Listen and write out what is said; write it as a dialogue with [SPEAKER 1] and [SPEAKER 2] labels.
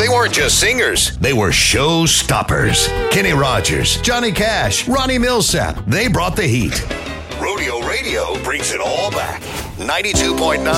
[SPEAKER 1] They weren't just singers, they were show stoppers. Kenny Rogers, Johnny Cash, Ronnie Millsap, they brought the heat. Rodeo Radio brings it all back. 92.9